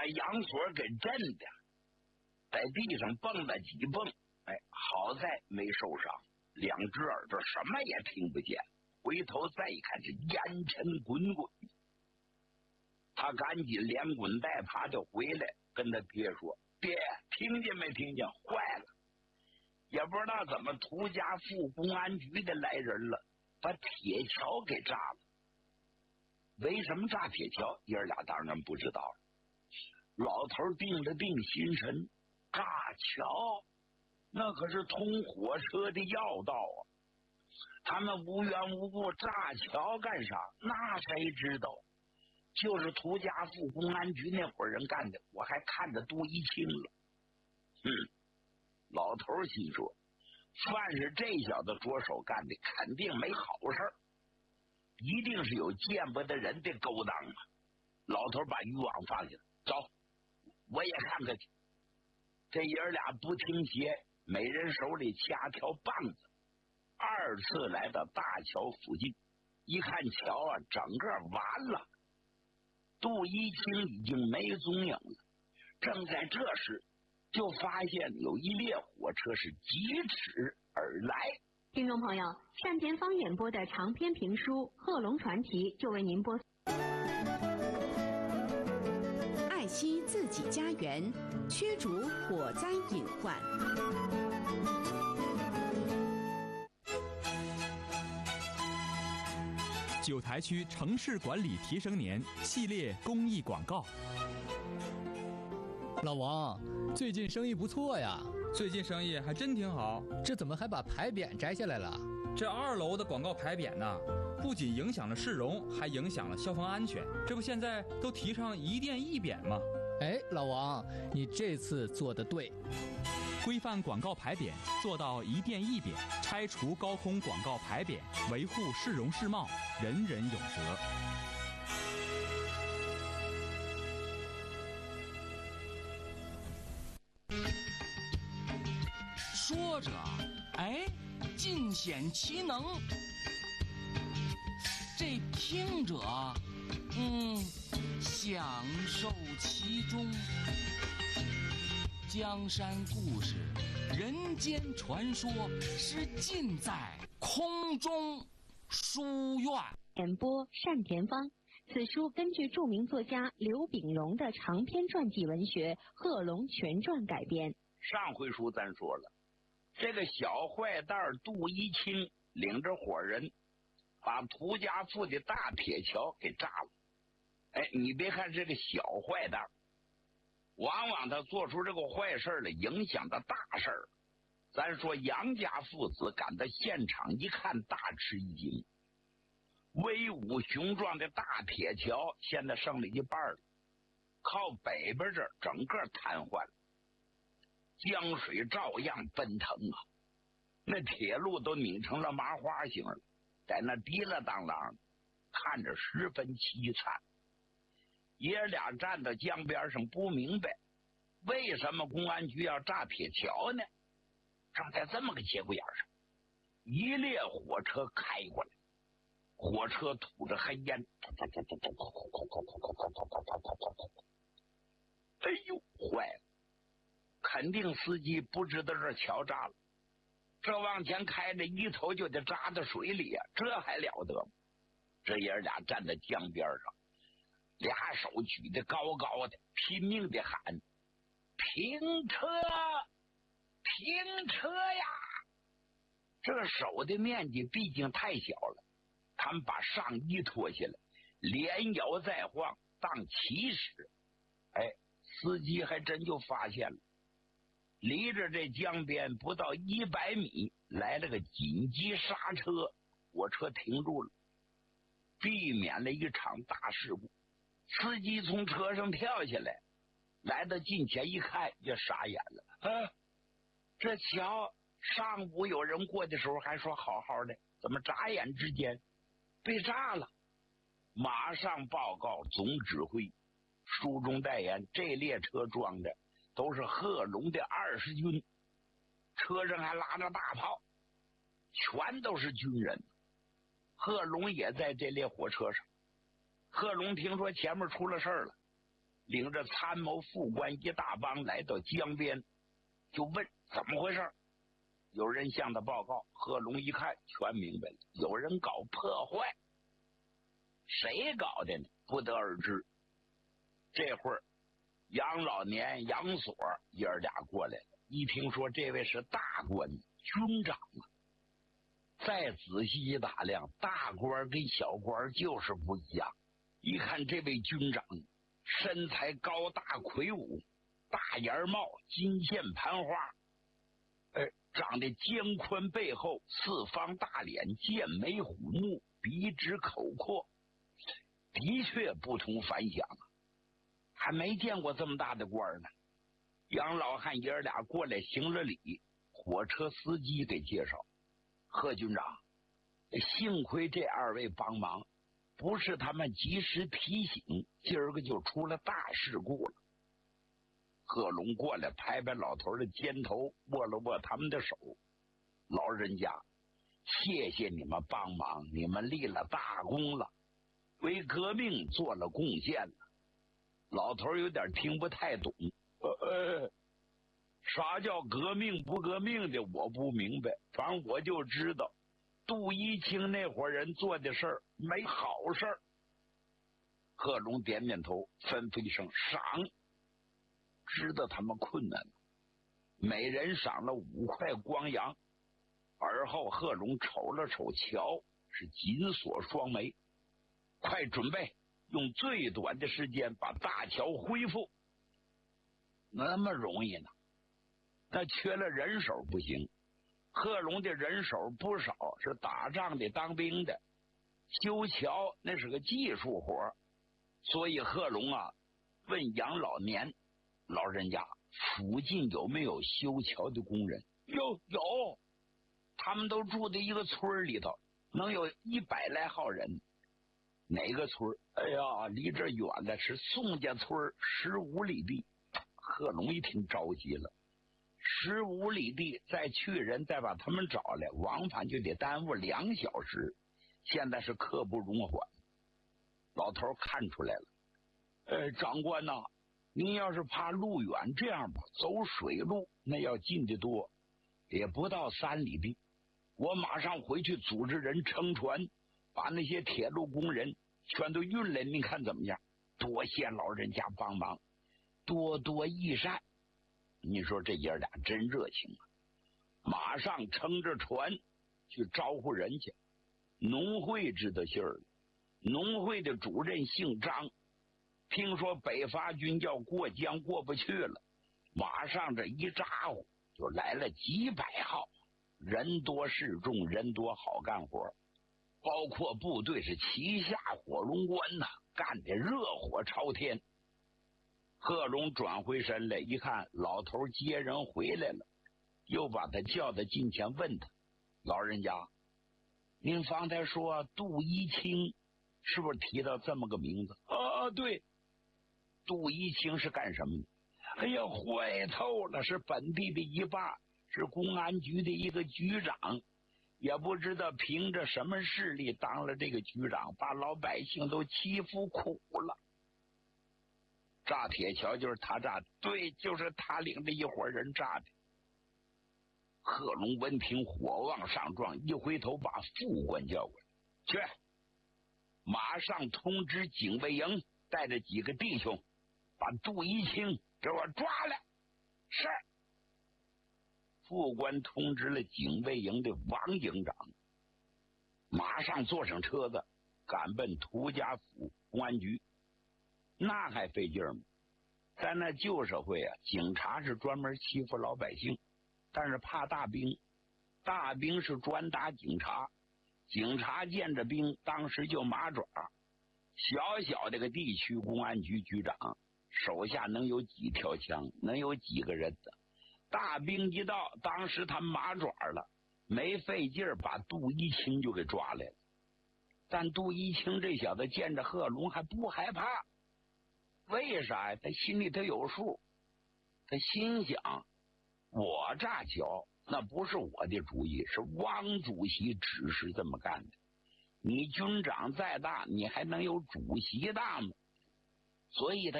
把杨锁给震的，在地上蹦了几蹦，好在没受伤，两只耳朵什么也听不见。回头再一看，是烟尘滚滚。他赶紧连滚带爬就回来，跟他爹说：“爹，听见没听见？坏了！也不知道怎么涂家副公安局的来人了，把铁桥给炸了。为什么炸铁桥？爷儿俩当然不知道了。老头定了定心神，炸桥那可是通火车的要道啊！他们无缘无故炸桥干啥？那谁知道？就是涂家副公安局那伙人干的，我还看得多一清了。老头心说，凡是这小子着手干的，肯定没好事儿，一定是有见不得人的勾当啊！老头把渔网放下，走，我也看看去。这爷儿俩不听邪，每人手里掐条棒子，二次来到大桥附近，一看桥啊，整个完了。杜一清已经没踪影了。正在这时，就发现有一列火车是疾驰而来。 听众朋友，单田芳演播的长篇评书《贺龙传奇》就为您播。 爱惜自己家园，驱逐火灾隐患。 九台区城市管理提升年系列公益广告。 老王，最近生意不错呀。 最近生意还真挺好。 这怎么还把牌匾摘下来了？ 这2楼的广告牌匾呢，不仅影响了市容，还影响了消防安全。这不现在都提倡一店一匾吗？ 老王，你这次做得对。 规范广告牌匾，做到一店一匾，拆除高空广告牌匾，维护市容市貌，人人有责。 说着，尽显其能；这听者，享受其中。江山故事、人间传说，是尽在空中书院。 演播单田芳。此书根据著名作家刘秉荣的长篇传记文学《贺龙全传》改编。 上回书咱说了，这个小坏蛋杜一清领着伙人把涂家埠的大铁桥给炸了。你别看这个小坏蛋，往往他做出这个坏事来，影响到大事儿。咱说杨家父子赶到现场一看，大吃一惊。威武雄壮的大铁桥现在剩了一半了，靠北边这整个瘫痪了，江水照样奔腾啊，那铁路都拧成了麻花形了，在那滴了当啷，看着十分凄惨。爷俩站到江边上，不明白为什么公安局要炸铁桥呢？正在这么个节骨眼上，一列火车开过来，火车吐着黑烟，哎呦，坏了！肯定司机不知道这桥炸了，这往前开着，一头就得扎到水里啊，这还了得吗？这爷俩站在江边上，俩手举得高高的，拼命的喊：“停车！停车呀！”这个手的面积毕竟太小了，他们把上衣脱下来，连摇带晃当起始。司机还真就发现了，离着这江边不到100米，来了个紧急刹车，火车停住了，避免了一场大事故。司机从车上跳下来，来到近前一看，就傻眼了。这桥上午有人过的时候还说好好的，怎么眨眼之间被炸了？马上报告总指挥，书中代言，这列车装的都是贺龙的20军，车上还拉着大炮，全都是军人。贺龙也在这列火车上。贺龙听说前面出了事儿了， 领着参谋副官一大帮来到江边，就问怎么回事。有人向他报告，贺龙一看全明白了，有人搞破坏。谁搞的呢？不得而知。这会儿杨老年、杨锁爷儿俩过来了，一听说这位是大官军长啊，再仔细一打量，大官跟小官就是不一样。一看这位军长身材高大魁梧，大檐帽，金线盘花，长得肩宽背厚，四方大脸，剑眉虎目，鼻直口阔，的确不同凡响啊！还没见过这么大的官呢。杨老汉爷儿俩过来行了礼，火车司机给介绍：贺军长，幸亏这二位帮忙，不是他们及时提醒，今儿个就出了大事故了。贺龙过来拍拍老头的肩头，握了握他们的手：老人家，谢谢你们帮忙，你们立了大功了，为革命做了贡献了。老头有点听不太懂，啥叫革命不革命的我不明白，反正我就知道杜一清那伙人做的事儿没好事儿。贺龙点点头，吩咐一声赏，知道他们困难了，每人赏了5块光洋。而后贺龙瞅了瞅桥，是紧锁双眉，快准备，用最短的时间把大桥恢复。那么容易呢？那缺了人手不行。贺龙的人手不少，是打仗的当兵的，修桥那是个技术活，所以贺龙问杨老年：老人家，附近有没有修桥的工人？有，他们都住在一个村里头，能有100来号人。哪个村？哎呀，离这远了，是宋家村15里地。贺龙一听着急了，15里地再去人，再把他们找来，往返就得耽误2小时，现在是刻不容缓。老头看出来了，长官呐，您要是怕路远，这样吧，走水路那要近得多，也不到3里地。我马上回去组织人乘船，把那些铁路工人全都运来，您看怎么样？多谢老人家帮忙，多多益善。你说这爷俩真热情啊！马上乘着船去招呼人去。农会知道信儿了，农会的主任姓张，听说北伐军要过江过不去了，马上这一咋呼就来了几百号，人多势众，人多好干活，包括部队是旗下火龙关呐，干得热火朝天。贺龙转回身来一看，老头接人回来了，又把他叫到近前问他：老人家，您方才说杜一清是不是提到这么个名字？对。杜一清是干什么的？哎呀，坏透了，是本地的一霸，是公安局的一个局长，也不知道凭着什么势力当了这个局长，把老百姓都欺负苦了。炸铁桥就是他炸的，对，就是他领着一伙人炸的。贺龙闻听火往上撞，一回头把副官叫过来，去，马上通知警卫营，带着几个弟兄把杜一清给我抓来。是。副官通知了警卫营的王营长，马上坐上车子赶奔涂家府公安局。那还费劲吗？在那旧社会警察是专门欺负老百姓，但是怕大兵，大兵是专打警察，警察见着兵当时就麻爪。小小的个地区公安局局长手下能有几条枪，能有几个人的？大兵一到，当时他麻爪了，没费劲儿把杜一清就给抓来了。但杜一清这小子见着贺龙还不害怕，为啥呀？他心里头有数，他心想，我炸桥那不是我的主意，是汪主席指示这么干的。你军长再大，你还能有主席大吗？所以他